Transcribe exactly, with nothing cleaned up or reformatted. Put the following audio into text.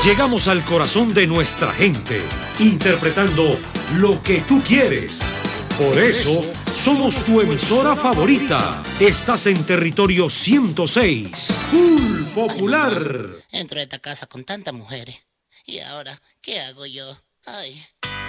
Llegamos al corazón de nuestra gente, interpretando lo que tú quieres. Por eso, somos tu emisora favorita. Estás en territorio ciento seis, Full Popular. Ay, entro a esta casa con tantas mujeres. ¿Y ahora qué hago yo? Ay...